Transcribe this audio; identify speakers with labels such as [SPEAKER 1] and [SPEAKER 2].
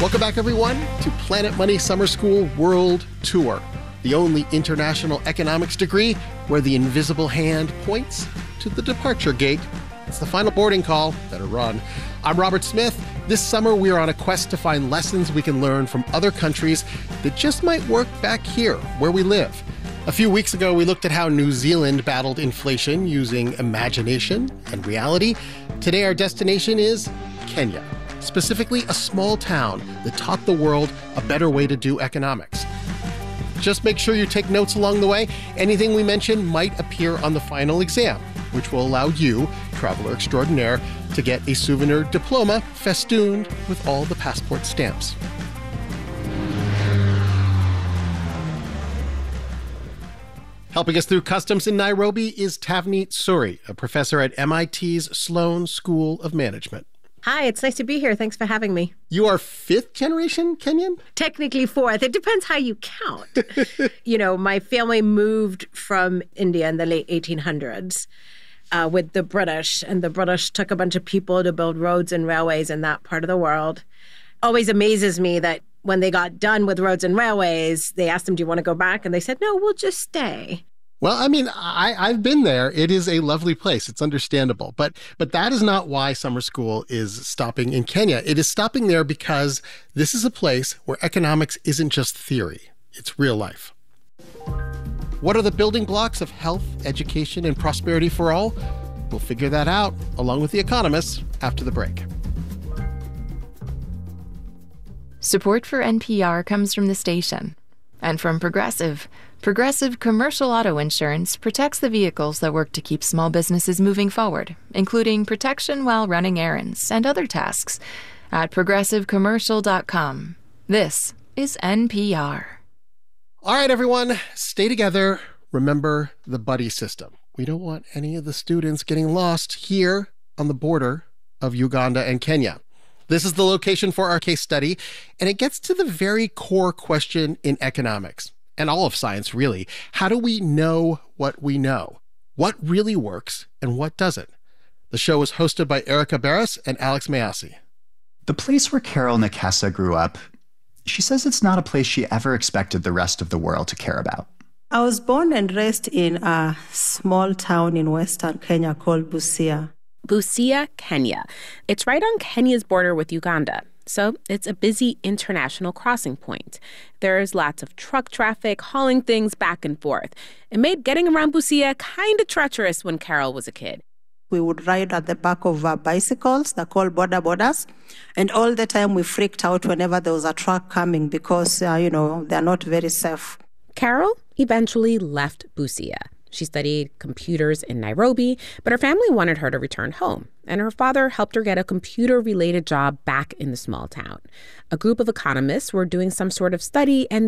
[SPEAKER 1] Welcome back, everyone, to Planet Money Summer School World Tour, the only international economics degree where the invisible hand points to the departure gate. It's the final boarding call. Better run. I'm Robert Smith. This summer, we are on a quest to find lessons we can learn from other countries that just might work back here, where we live. A few weeks ago, we looked at how New Zealand battled inflation using imagination and reality. Today, our destination is Kenya, specifically a small town that taught the world a better way to do economics. Just make sure you take notes along the way. Anything we mention might appear on the final exam, which will allow you, traveler extraordinaire, to get a souvenir diploma festooned with all the passport stamps. Helping us through customs in Nairobi is Tavneet Suri, a professor at MIT's Sloan School of Management.
[SPEAKER 2] Hi, it's nice to be here. Thanks for having me.
[SPEAKER 1] You are fifth generation Kenyan?
[SPEAKER 2] Technically fourth. It depends how you count. My family moved from India in the late 1800s with the British, and the British took a bunch of people to build roads and railways in that part of the world. Always amazes me that when they got done with roads and railways, they asked them, do you want to go back? And they said, no, we'll just stay.
[SPEAKER 1] Well, I mean, I've been there. It is a lovely place. It's understandable. But that is not why summer school is stopping in Kenya. It is stopping there because this is a place where economics isn't just theory. It's real life. What are the building blocks of health, education, and prosperity for all? We'll figure that out, along with the economists, after the break.
[SPEAKER 3] Support for NPR comes from the station and from Progressive. Progressive Commercial Auto Insurance protects the vehicles that work to keep small businesses moving forward, including protection while running errands and other tasks. At progressivecommercial.com. This is NPR.
[SPEAKER 1] All right, everyone, stay together. Remember the buddy system. We don't want any of the students getting lost here on the border of Uganda and Kenya. This is the location for our case study, and it gets to the very core question in economics, and all of science, really. How do we know what we know? What really works and what doesn't? The show is hosted by Erica Barris and Alex Mayasi.
[SPEAKER 4] The place where Carol Nakesa grew up, she says it's not a place she ever expected the rest of the world to care about.
[SPEAKER 5] I was born and raised in a small town in western Kenya called Busia.
[SPEAKER 6] Busia, Kenya. It's right on Kenya's border with Uganda. So it's a busy international crossing point. There's lots of truck traffic hauling things back and forth. It made getting around Busia kind of treacherous when Carol was a kid.
[SPEAKER 5] We would ride at the back of bicycles, they're called bodas. And all the time we freaked out whenever there was a truck coming because, they're not very safe.
[SPEAKER 6] Carol eventually left Busia. She studied computers in Nairobi, but her family wanted her to return home, and her father helped her get a computer-related job back in the small town. A group of economists were doing some sort of study, and